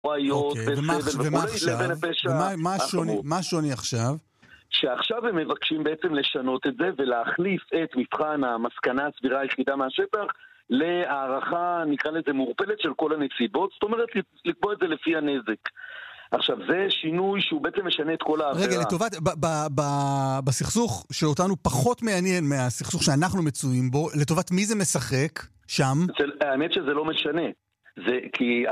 נוראיות וסבל וכולי, לבין הפשע החמור. מה השוני עכשיו? שעכשיו הם מבקשים בעצם לשנות את זה ולהחליף את מבחן המסקנה הסבירה היחידה מהשטח להערכה, נקרא לזה מעורפלת של כל הנסיבות, זאת אומרת לקבוע את זה לפי הנזק. עכשיו זה שינוי שהוא בעצם משנה את כל העבירה. רגע, לטובת, בסכסוך שאותנו פחות מעניין מהסכסוך שאנחנו מצויים בו, לטובת מי זה משחק שם? האמת שזה לא משנה. כי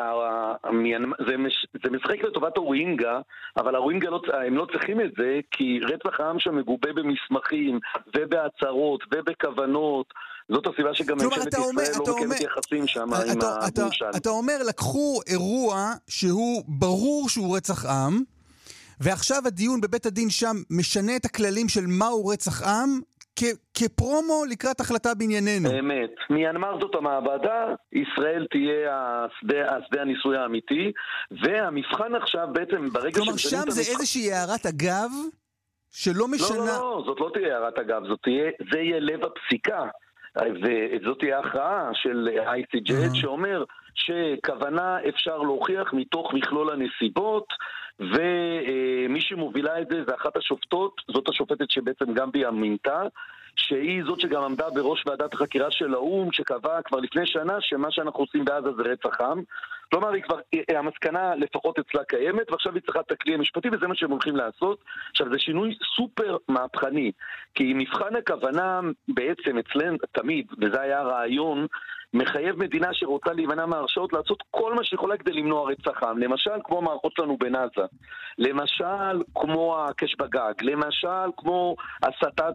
זה משחק לטובת הרוהינגה, אבל הרוהינגה הם לא צריכים את זה, כי רצח העם שם מגובה במסמכים ובהצהרות ובכוונות. זאת הסיבה שגם ממשלת ישראל לא מקיימת יחסים שם עם הממשל. אתה אומר, לקחו אירוע שהוא ברור שהוא רצח עם, ועכשיו הדיון בבית הדין שם משנה את הכללים של מהו רצח עם, כפרומו לקראת החלטה בענייננו. באמת. מיינמר זאת המעבדה, ישראל תהיה השדה הניסוי האמיתי, והמבחן עכשיו בעצם ברגע כלומר, שם זה איזושהי הערת אגב שלא משנה... לא, זאת לא תהיה הערת אגב, זה יהיה לב הפסיקה. וזאת תהיה הכרעה של ICJ שאומר שכוונה אפשר להוכיח מתוך מכלול הנסיבות, ומי שמובילה את זה זה אחת השופטות, זאת השופטת שבעצם גם בי המינתה, שהיא זאת שגם עמדה בראש ועדת החקירה של האו"ם, שקבעה כבר לפני שנה שמה שאנחנו עושים בעזה זה רצח עם. כלומר, המסקנה לפחות אצלה קיימת, ועכשיו היא צריכה את הכלי המשפטי, וזה מה שהם הולכים לעשות. עכשיו, זה שינוי סופר מהפכני, כי מבחן הכוונה בעצם אצלנו תמיד, וזה היה הרעיון, מחייב מדינה שרוצה להימנע מהרשעות לעשות כל מה שיכולה כדי למנוע רצח עם. למשל, כמו מערכות שלנו בנאזה. למשל, כמו הקש בגג. למשל, כמו הסטת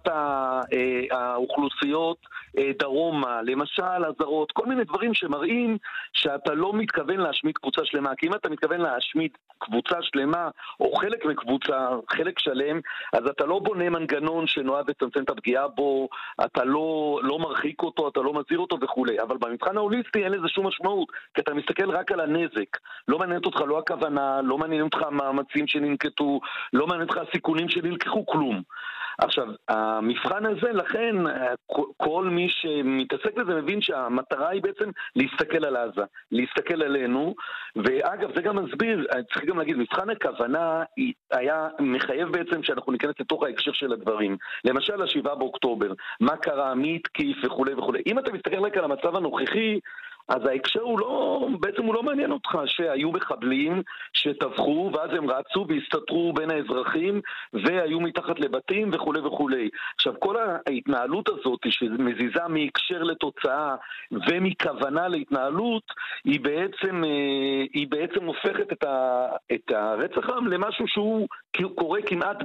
האוכלוסיות דרומה. למשל, הזרות. כל מיני דברים שמראים שאתה לא מתכוון להשמיד קבוצה שלמה. כי אם אתה מתכוון להשמיד קבוצה שלמה, או חלק מקבוצה, חלק שלם, אז אתה לא בונה מנגנון שנועד לצמצם את הפגיעה בו, אתה לא מרחיק אותו, אתה לא מזהיר אותו וכו'. אבל במבחן ההוליסטי אין לזה שום משמעות, כי אתה מסתכל רק על הנזק. לא מעניין אותך לא הכוונה, לא מעניין אותך המאמצים שננקטו, לא מעניין אותך הסיכונים שנלקחו, כלום. עכשיו, המבחן הזה, לכן, כל מי שמתעסק בזה מבין שהמטרה היא בעצם להסתכל על עזה, להסתכל עלינו, ואגב, זה גם מסביר, צריך גם להגיד, מבחן הכוונה היה מחייב בעצם שאנחנו ניכנס לתוך ההקשר של הדברים. למשל, 7 באוקטובר, מה קרה, מי התקיף וכו' וכו'. אם אתה מסתכל רק על המצב הנוכחי, אז ההקשר בעצם הוא לא מעניין אותך שהיו מחבלים שטבחו ואז הם רצו והסתתרו בין האזרחים והיו מתחת לבתים וכו' וכו'. עכשיו כל ההתנהלות הזאת שמזיזה מהקשר לתוצאה ומכוונה להתנהלות היא בעצם הופכת את הרצח עם למשהו שהוא קורה כמעט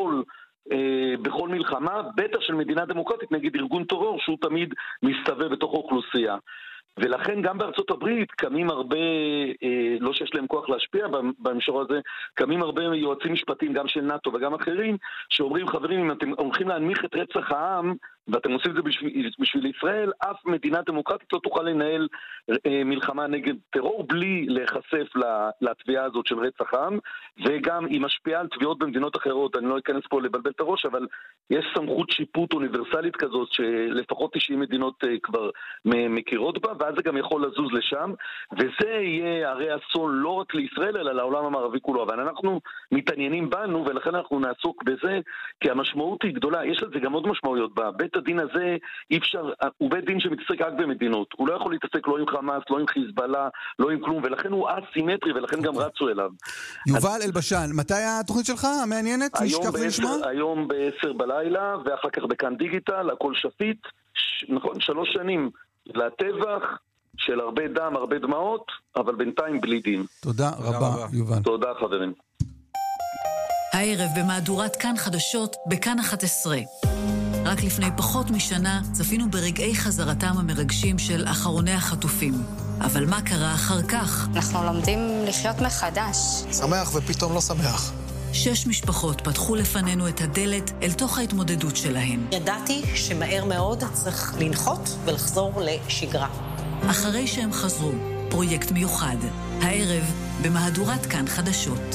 בכל מלחמה, בטח של מדינה דמוקרטית נגד ארגון טרור שהוא תמיד מסתובב בתוך האוכלוסייה. ולכן גם בארצות הברית קמים הרבה, לא שיש להם כוח להשפיע במישור הזה, קמים הרבה יועצים משפטיים גם של נאטו וגם אחרים שאומרים, חברים, אם אתם הולכים להנמיך את רצח העם ואתם עושים את זה בשביל ישראל, אף מדינה דמוקרטית לא תוכל לנהל מלחמה נגד טרור בלי להיחשף לתביעה הזאת של רצח עם, וגם היא משפיעה על תביעות במדינות אחרות. אני לא אכנס פה לבלבל את הראש, אבל יש סמכות שיפוט אוניברסלית כזאת שלפחות 90 מדינות כבר מכירות בה, ואז זה גם יכול לזוז לשם, וזה יהיה הרי אסון לא רק לישראל אלא לעולם המערבי כולו. אבל אנחנו מתעניינים בנו ולכן אנחנו נעסוק בזה, כי המשמעות היא גדולה. יש לזה גם עוד משמעויות בה. בית הדין הזה אי אפשר, הוא בית דין שמתעסק רק במדינות, הוא לא יכול להתעסק לא עם חמאס, לא עם חיזבאללה, לא עם כלום, ולכן הוא אסימטרי ולכן גם רצו אליו. יובל אלבשן, מתי התוכנית שלך המעניינת? היום ב-10 בלילה ואחר כך בכאן דיגיטל, הכל שפיט, נכון, 3 שנים לטבח של הרבה דם, הרבה דמעות, אבל בינתיים בלי דין. תודה רבה יובל. תודה חברים. הערב במהדורת כאן חדשות בכאן 11. רק לפני פחות משנה צפינו ברגעי חזרתם המרגשים של אחרוני החטופים. אבל מה קרה אחר כך? אנחנו לומדים לחיות מחדש. שמח ופתאום לא שמח. 6 משפחות פתחו לפנינו את הדלת אל תוך ההתמודדות שלהן. ידעתי שמהר מאוד צריך לנחות ולחזור לשגרה. אחרי שהם חזרו, פרויקט מיוחד. הערב במהדורת כאן חדשות.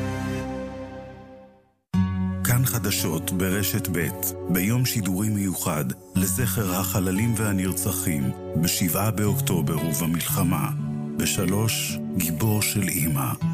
כאן חדשות ברשת ב' ביום שידורי מיוחד לזכר החללים והנרצחים ב7 באוקטובר ובמלחמה. ב-3 גיבור של אמא.